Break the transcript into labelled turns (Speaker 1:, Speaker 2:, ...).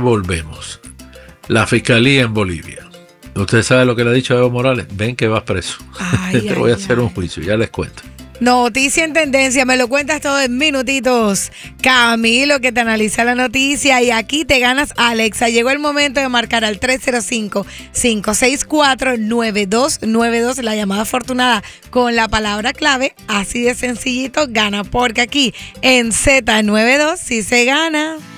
Speaker 1: volvemos. La fiscalía en Bolivia. Usted sabe lo que le ha dicho a Evo Morales. Ven que vas preso. Te voy a hacer un juicio, ya les cuento.
Speaker 2: Noticia en tendencia, me lo cuentas todo en minutitos. Camilo, que te analiza la noticia, y aquí te ganas a Alexa. Llegó el momento de marcar al 305-564-9292, la llamada afortunada con la palabra clave. Así de sencillito, gana, porque aquí en Z92 sí se gana.